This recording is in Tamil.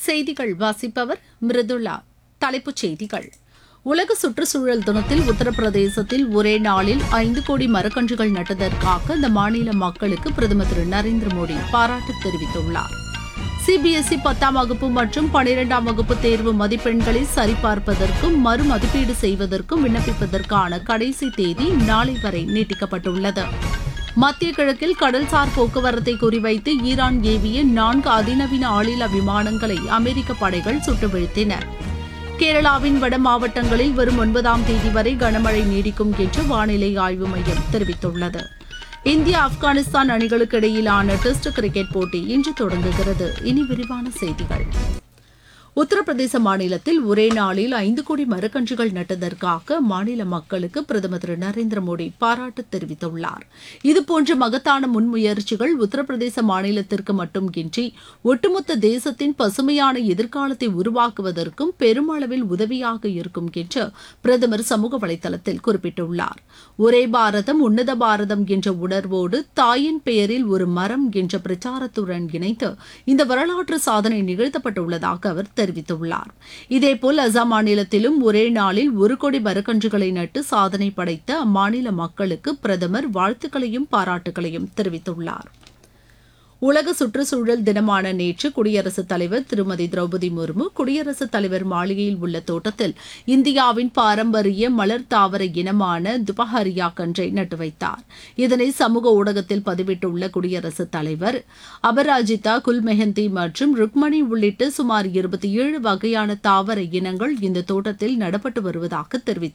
செய்திகள் வாசிப்பவர் மிருதுளா. தலைப்புச் செய்திகள்: உலக சுற்றுச்சூழல் தினத்தில் உத்தரப்பிரதேசத்தில் ஒரே நாளில் 5 கோடி மரக்கன்றுகள் நட்டதற்காக அந்த மாநில மக்களுக்கு பிரதமர் திரு நரேந்திர மோடி பாராட்டு தெரிவித்துள்ளார். சிபிஎஸ்இ 10ஆம் வகுப்பு மற்றும் 12ஆம் வகுப்பு தேர்வு மதிப்பெண்களை சரிபார்ப்பதற்கும் மறுமதிப்பீடு செய்வதற்கும் விண்ணப்பிப்பதற்கான கடைசி தேதி நாளை வரை நீட்டிக்கப்பட்டுள்ளது. மத்திய கிழக்கில் கடல்சார் போக்குவரத்தை குறிவைத்து ஈரான் ஏவிய 4 அதிநவீன ஆளில்லா விமானங்களை அமெரிக்க படைகள் சுட்டு வீழ்த்தின. கேரளாவின் வட மாவட்டங்களில் வரும் 9ஆம் தேதி வரை கனமழை நீடிக்கும் என்று வானிலை ஆய்வு மையம் தெரிவித்துள்ளது. இந்தியா ஆப்கானிஸ்தான் அணிகளுக்கு இடையிலான டெஸ்ட் கிரிக்கெட் போட்டி இன்று தொடங்குகிறது. இனி விரிவான செய்திகள். உத்தரப்பிரதேச மாநிலத்தில் ஒரே நாளில் 5 கோடி மரக்கன்றுகள் நட்டதற்காக மாநில மக்களுக்கு பிரதமர் திரு நரேந்திர மோடி பாராட்டு தெரிவித்துள்ளார். இதுபோன்ற மகத்தான முன்முயற்சிகள் உத்தரப்பிரதேச மாநிலத்திற்கு மட்டுமின்றி ஒட்டுமொத்த தேசத்தின் பசுமையான எதிர்காலத்தை உருவாக்குவதற்கும் பெருமளவில் உதவியாக இருக்கும் என்று பிரதமர் சமூக வலைதளத்தில் குறிப்பிட்டுள்ளார். ஒரே பாரதம் உன்னத பாரதம் என்ற உணர்வோடு தாயின் பெயரில் ஒரு மரம் என்ற பிரச்சாரத்துடன் இணைத்து இந்த வரலாற்று சாதனை நிகழ்த்தப்பட்டுள்ளதாக அவர் தெரிவித்துள்ளார். இதேபோல் அசாம் மாநிலத்திலும் ஒரே நாளில் 1 கோடி மரக்கன்றுகளை நட்டு சாதனை படைத்த அம்மாநில மக்களுக்கு பிரதமர் வாழ்த்துக்களையும் பாராட்டுகளையும் தெரிவித்துள்ளார். உலக சுற்றுச்சூழல் தினமான நேற்று குடியரசுத் தலைவர் திருமதி திரௌபதி முர்மு குடியரசுத் தலைவர் மாளிகையில் உள்ள தோட்டத்தில் இந்தியாவின் பாரம்பரிய மலர் தாவர இனமான துபஹரியா கன்றை நட்டு வைத்தார். இதனை சமூக ஊடகத்தில் பதிவிட்டுள்ள குடியரசுத் தலைவர், அபராஜிதா, குல்மெஹந்தி மற்றும் ருக்மணி உள்ளிட்ட சுமார் 27 வகையான தாவர இனங்கள் இந்த தோட்டத்தில் நடப்பட்டு வருவதாக தெரிவித்துள்ளார்.